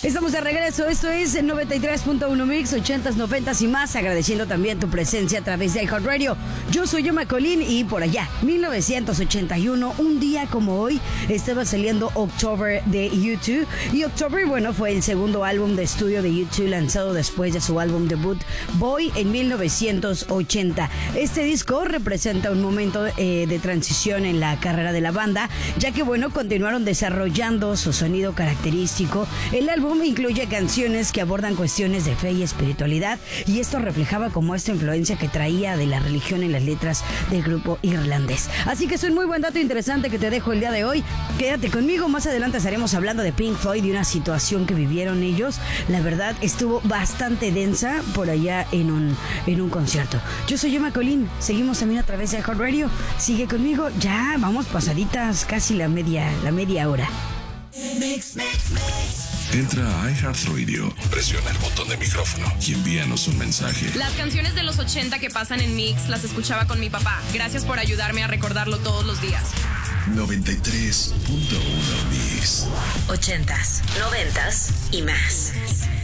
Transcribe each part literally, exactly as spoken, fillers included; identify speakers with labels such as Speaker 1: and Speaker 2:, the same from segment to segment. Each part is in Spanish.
Speaker 1: Estamos de regreso, esto es noventa y tres punto uno Mix, ochentas, noventas y más, agradeciendo también tu presencia a través de iHeartRadio. Yo soy Yoma Colín y por allá, mil novecientos ochenta y uno, un día como hoy, estaba saliendo October de U dos, y October, bueno, fue el segundo álbum de estudio de U dos lanzado después de su álbum debut Boy en mil novecientos ochenta. Este disco representa un momento eh, de transición en la carrera de la banda, ya que, bueno, continuaron desarrollando su sonido característico. El álbum incluye canciones que abordan cuestiones de fe y espiritualidad, y esto reflejaba como esta influencia que traía de la religión en las letras del grupo irlandés. Así que es un muy buen dato interesante que te dejo el día de hoy. Quédate conmigo, más adelante estaremos hablando de Pink Floyd y una situación que vivieron ellos. La verdad estuvo bastante densa por allá en un, en un concierto. Yo soy Yoma Colín, seguimos también a través de iHeartRadio. Sigue conmigo, ya vamos pasaditas casi la media, la media hora.
Speaker 2: Mix, mix, mix.
Speaker 3: Entra a iHeartRadio, presiona el botón de micrófono y envíanos un mensaje.
Speaker 4: Las canciones de los ochenta que pasan en Mix las escuchaba con mi papá. Gracias por ayudarme a recordarlo todos los días.
Speaker 3: noventa y tres punto uno Mix.
Speaker 2: Ochentas, noventas y más.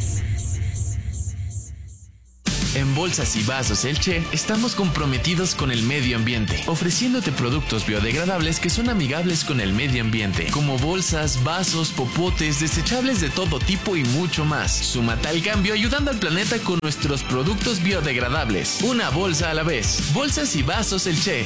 Speaker 5: En Bolsas y Vasos El Che estamos comprometidos con el medio ambiente, ofreciéndote productos biodegradables que son amigables con el medio ambiente, como bolsas, vasos, popotes, desechables de todo tipo y mucho más. Súmate al cambio ayudando al planeta con nuestros productos biodegradables. Una bolsa a la vez. Bolsas y Vasos El Che.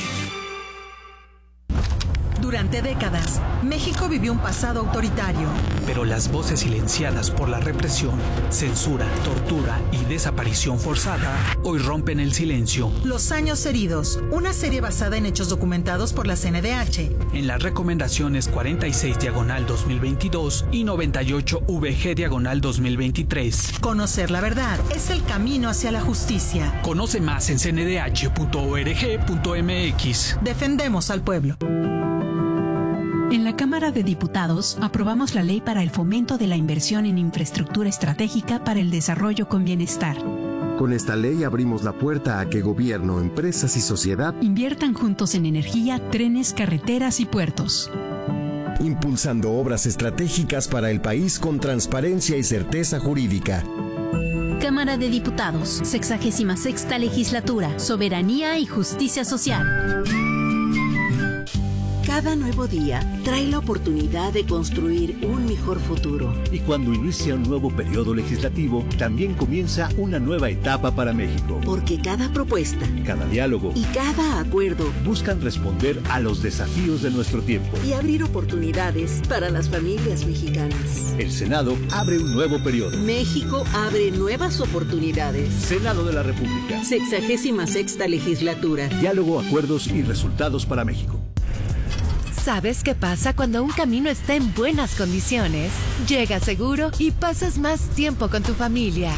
Speaker 6: Durante décadas, México vivió un pasado autoritario.
Speaker 7: Pero las voces silenciadas por la represión, censura, tortura y desaparición forzada hoy rompen el silencio.
Speaker 6: Los años heridos, una serie basada en hechos documentados por la C N D H.
Speaker 7: En las recomendaciones cuarenta y seis diagonal dos mil veintidós y noventa y ocho V G diagonal dos mil veintitrés.
Speaker 6: Conocer la verdad es el camino hacia la justicia.
Speaker 7: Conoce más en c n d h punto org punto m x.
Speaker 6: Defendemos al pueblo.
Speaker 8: En la Cámara de Diputados aprobamos la ley para el fomento de la inversión en infraestructura estratégica para el desarrollo con bienestar.
Speaker 9: Con esta ley abrimos la puerta a que gobierno, empresas y sociedad
Speaker 8: inviertan juntos en energía, trenes, carreteras y puertos.
Speaker 9: Impulsando obras estratégicas para el país con transparencia y certeza jurídica.
Speaker 10: Cámara de Diputados, sexagésima sexta legislatura, soberanía y justicia social.
Speaker 11: Cada nuevo día trae la oportunidad de construir un mejor futuro.
Speaker 12: Y cuando inicia un nuevo periodo legislativo, también comienza una nueva etapa para México.
Speaker 11: Porque cada propuesta,
Speaker 12: cada diálogo
Speaker 11: y cada acuerdo
Speaker 12: buscan responder a los desafíos de nuestro tiempo
Speaker 11: y abrir oportunidades para las familias mexicanas.
Speaker 12: El Senado abre un nuevo periodo.
Speaker 11: México abre nuevas oportunidades.
Speaker 12: Senado de la República.
Speaker 11: Sexagésima sexta legislatura.
Speaker 12: Diálogo, acuerdos y resultados para México.
Speaker 13: ¿Sabes qué pasa cuando un camino está en buenas condiciones? Llega seguro y pasas más tiempo con tu familia.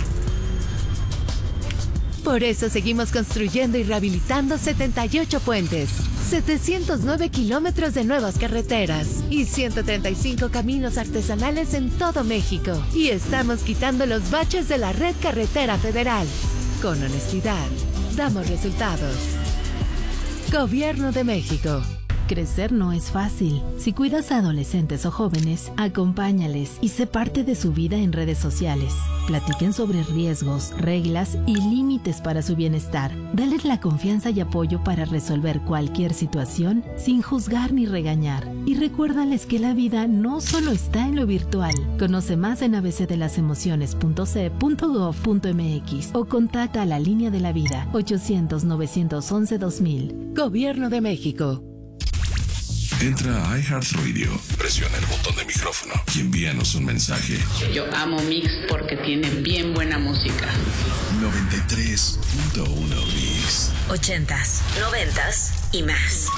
Speaker 13: Por eso seguimos construyendo y rehabilitando setenta y ocho puentes, setecientos nueve kilómetros de nuevas carreteras y ciento treinta y cinco caminos artesanales en todo México. Y estamos quitando los baches de la red carretera federal. Con honestidad, damos resultados. Gobierno de México.
Speaker 14: Crecer no es fácil. Si cuidas a adolescentes o jóvenes, acompáñales y sé parte de su vida en redes sociales. Platiquen sobre riesgos, reglas y límites para su bienestar. Dales la confianza y apoyo para resolver cualquier situación sin juzgar ni regañar. Y recuérdales que la vida no solo está en lo virtual. Conoce más en a b c de las emociones punto c punto gov punto m x o contacta a la Línea de la Vida ochocientos, novecientos once, dos mil.
Speaker 13: Gobierno de México.
Speaker 3: Entra a iHeartRadio, presiona el botón de micrófono y envíanos un mensaje.
Speaker 15: Yo amo Mix porque tiene bien buena música.
Speaker 3: noventa y tres punto uno Mix.
Speaker 2: Ochentas, noventas y más.